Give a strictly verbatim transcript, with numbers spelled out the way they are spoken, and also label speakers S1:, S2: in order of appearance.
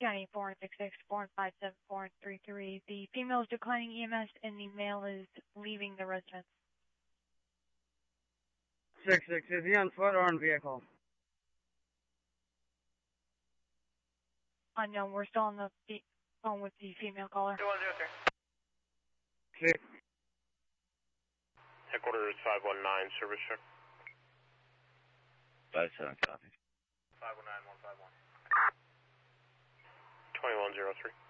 S1: County four one six six, four one five seven, four one three three. The female is declining E M S and the male is leaving the residence.
S2: six six, is he on foot or on vehicle?
S1: Unknown, we're still on the phone with the female caller.
S3: two one zero three.
S2: Six.
S4: Headquarters five one nine, service check.
S5: five seven, copy.
S3: five one nine one five one.
S4: twenty-one zero three.